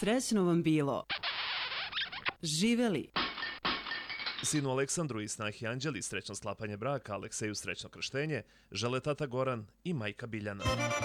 Srećno vam bilo. Živeli. Sinu Aleksandru i snahi Anđeli srećno sklapanje braka, Alekseju srećno krštenje, žele tata Goran i majka Biljana.